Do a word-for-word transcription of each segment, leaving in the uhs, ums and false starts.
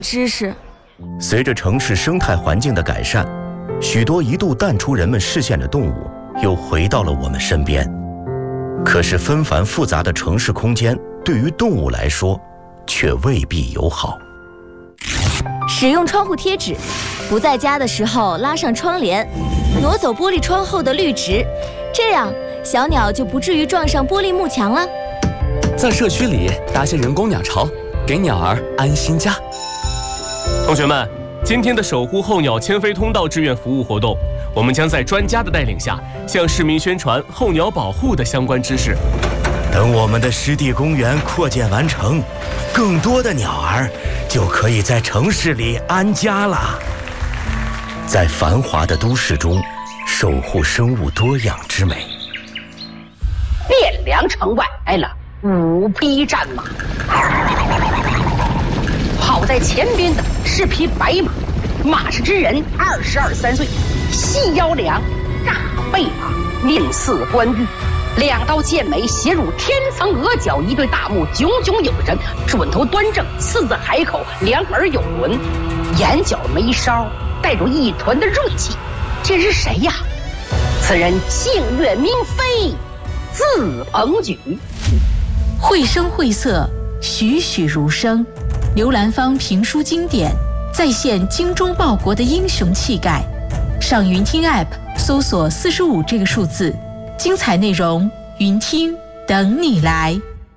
知识。 随着城市生态环境的改善，许多一度淡出人们视线的动物又回到了我们身边。可是纷繁复杂的城市空间对于动物来说却未必友好。 使用窗户贴纸，不在家的时候拉上窗帘，挪走玻璃窗后的绿植，这样小鸟就不至于撞上玻璃幕墙了。 在社区里搭些人工鸟巢，给鸟儿安心家。 同学们，今天的守护候鸟迁飞通道志愿服务活动，我们将在专家的带领下，向市民宣传候鸟保护的相关知识。 等我们的湿地公园扩建完成，更多的鸟儿就可以在城市里安家了。在繁华的都市中，守护生物多样之美。 汴梁城外来了五匹战马，跑在前边的是匹白马，马氏之人二十二三岁，细腰梁，大背马，面似关羽。两道剑眉斜入天层额角，一对大目炯炯有神，准头端正，四字海口，两耳有轮，眼角眉梢带着一团的锐气。这是谁呀？此人姓岳名飞，字鹏举。 绘声绘色，栩栩如生，刘兰芳评书经典，再现精忠报国的英雄气概。上云听 App 搜索四十五这个数字，精彩内容云听等你来。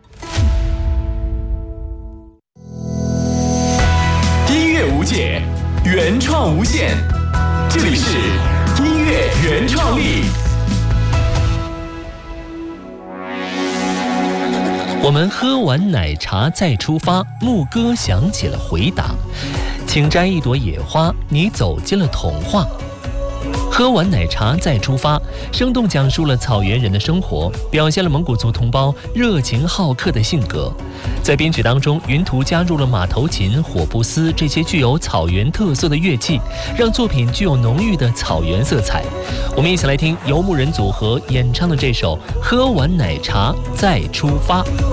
音乐无界，原创无限，这里是音乐原创力。 我们喝完奶茶再出发，牧歌响起了回答，请摘一朵野花，你走进了童话。喝完奶茶再出发，生动讲述了草原人的生活，表现了蒙古族同胞热情好客的性格。在编曲当中，云图加入了马头琴、火布斯这些具有草原特色的乐器，让作品具有浓郁的草原色彩。我们一起来听游牧人组合演唱的这首《喝完奶茶再出发》。